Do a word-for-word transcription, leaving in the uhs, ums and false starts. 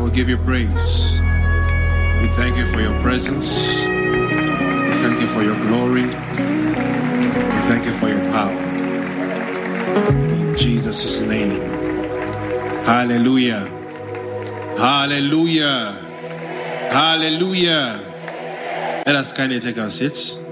we give you praise. We thank you for your presence. We thank you for your glory. We thank you for your power. In Jesus' name. Hallelujah. Hallelujah. Hallelujah. Let us kindly take our seats.